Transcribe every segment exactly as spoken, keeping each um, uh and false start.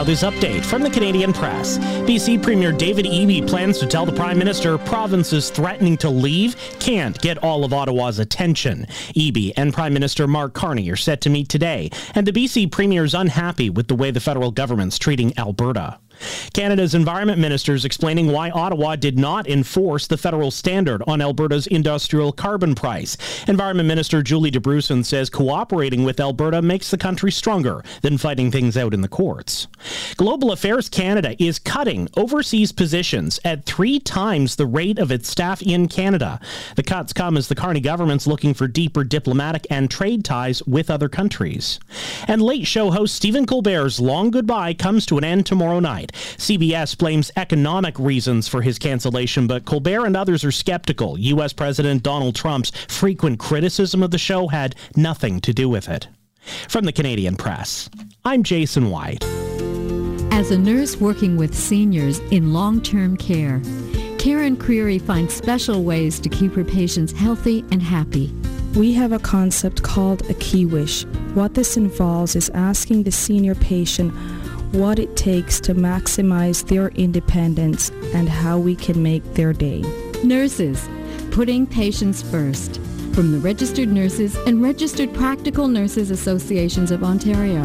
now this update from the Canadian Press. B C Premier David Eby plans to tell the Prime Minister provinces threatening to leave can't get all of Ottawa's attention. Eby and Prime Minister Mark Carney are set to meet today, and the B C Premier is unhappy with the way the federal government's treating Alberta. Canada's environment minister is explaining why Ottawa did not enforce the federal standard on Alberta's industrial carbon price. Environment Minister Julie DeBruson says cooperating with Alberta makes the country stronger than fighting things out in the courts. Global Affairs Canada is cutting overseas positions at three times the rate of its staff in Canada. The cuts come as the Carney government's looking for deeper diplomatic and trade ties with other countries. And Late Show host Stephen Colbert's long goodbye comes to an end tomorrow night. C B S blames economic reasons for his cancellation, but Colbert and others are skeptical. U S President Donald Trump's frequent criticism of the show had nothing to do with it. From the Canadian Press, I'm Jason White. As a nurse working with seniors in long-term care, Karen Creary finds special ways to keep her patients healthy and happy. We have a concept called a key wish. What this involves is asking the senior patient what it takes to maximize their independence and how we can make their day. Nurses, putting patients first. From the Registered Nurses and Registered Practical Nurses Associations of Ontario.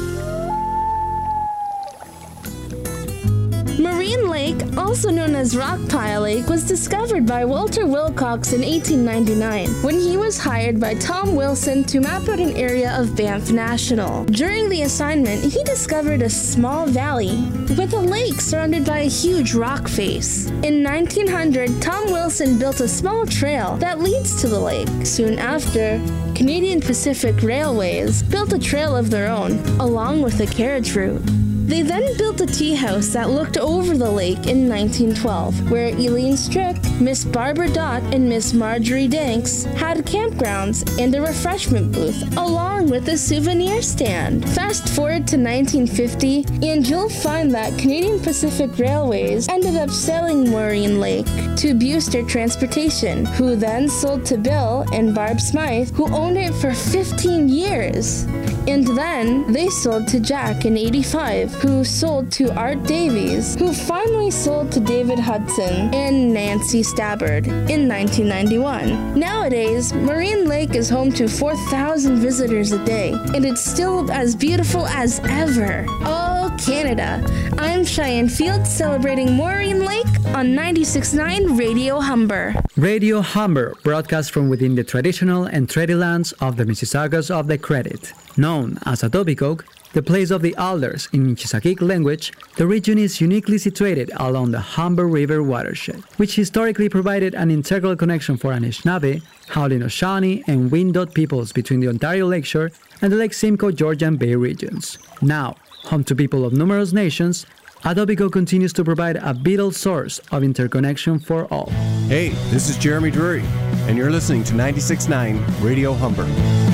Marine Lake, also known as Rockpile Lake, was discovered by Walter Wilcox in eighteen ninety-nine when he was hired by Tom Wilson to map out an area of Banff National. During the assignment, he discovered a small valley with a lake surrounded by a huge rock face. In nineteen hundred, Tom Wilson built a small trail that leads to the lake. Soon after, Canadian Pacific Railways built a trail of their own, along with a carriage route. They then built a tea house that looked over the lake in nineteen twelve, where Eileen Strick, Miss Barbara Dott, and Miss Marjorie Danks had campgrounds and a refreshment booth, along with a souvenir stand. Fast forward to nineteen fifty, and you'll find that Canadian Pacific Railways ended up selling Maureen Lake to Buster Transportation, who then sold to Bill and Barb Smythe, who owned it for fifteen years. And then they sold to Jack in eighty-five, who sold to Art Davies, who finally sold to David Hudson and Nancy Stabbard in nineteen ninety-one. Nowadays, Marine Lake is home to four thousand visitors a day, and it's still as beautiful as ever. Oh, Canada. I'm Cheyenne Fields celebrating Maureen Lake on ninety-six point nine Radio Humber. Radio Humber broadcasts from within the traditional and treaty lands of the Mississaugas of the Credit. Known as Etobicoke, the place of the alders in Chisakik language, the region is uniquely situated along the Humber River watershed, which historically provided an integral connection for Anishinaabe, Haudenosaunee, and Wyandotte peoples between the Ontario Lakeshore and the Lake Simcoe Georgian Bay regions. Now, home to people of numerous nations, Etobicoke continues to provide a vital source of interconnection for all. Hey, this is Jeremy Drury, and you're listening to ninety-six point nine Radio Humber.